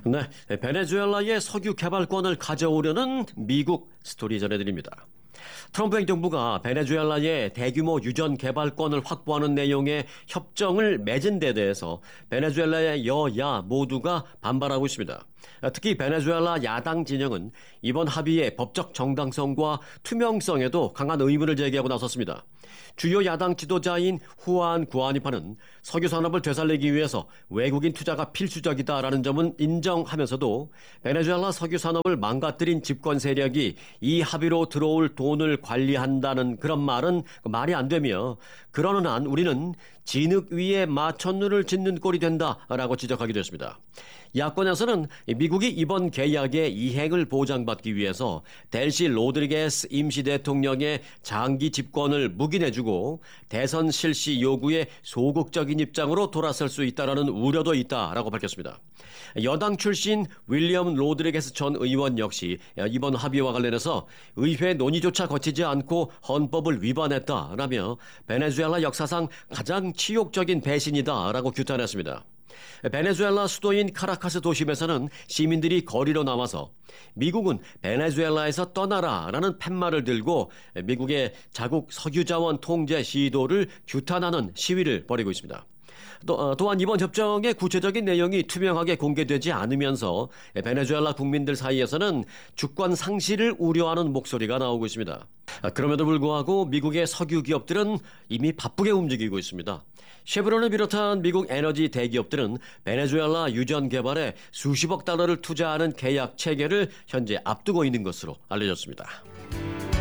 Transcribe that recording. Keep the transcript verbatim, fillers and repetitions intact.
네, 베네수엘라의 석유 개발권을 가져오려는 미국 스토리 전해드립니다. 트럼프 행정부가 베네수엘라의 대규모 유전 개발권을 확보하는 내용의 협정을 맺은 데 대해서 베네수엘라의 여야 모두가 반발하고 있습니다. 특히 베네수엘라 야당 진영은 이번 합의의 법적 정당성과 투명성에도 강한 의문을 제기하고 나섰습니다. 주요 야당 지도자인 후안 구아니파는 석유 산업을 되살리기 위해서 외국인 투자가 필수적이다라는 점은 인정하면서도 베네수엘라 석유 산업을 망가뜨린 집권 세력이 이 합의로 들어올 돈을 관리한다는 그런 말은 말이 안 되며, 그러는 한 우리는 진흙 위에 마천루를 짓는 꼴이 된다라고 지적하기도 했습니다. 야권에서는 미국이 이번 계약의 이행을 보장받기 위해서 델시 로드리게스 임시 대통령의 장기 집권을 묵인해주고 대선 실시 요구에 소극적인 입장으로 돌아설 수 있다는 우려도 있다라고 밝혔습니다. 여당 출신 윌리엄 로드리게스 전 의원 역시 이번 합의와 관련해서 의회 논의조차 거치지 않고 헌법을 위반했다라며 베네수엘라 역사상 가장 치욕적인 배신이다라고 규탄했습니다. 베네수엘라 수도인 카라카스 도심에서는 시민들이 거리로 나와서 미국은 베네수엘라에서 떠나라라는 팻말을 들고 미국의 자국 석유자원 통제 시도를 규탄하는 시위를 벌이고 있습니다. 또, 또한 이번 협정의 구체적인 내용이 투명하게 공개되지 않으면서 베네수엘라 국민들 사이에서는 주권 상실을 우려하는 목소리가 나오고 있습니다. 그럼에도 불구하고 미국의 석유 기업들은 이미 바쁘게 움직이고 있습니다. 쉐브론을 비롯한 미국 에너지 대기업들은 베네수엘라 유전 개발에 수십억 달러를 투자하는 계약 체결을 현재 앞두고 있는 것으로 알려졌습니다.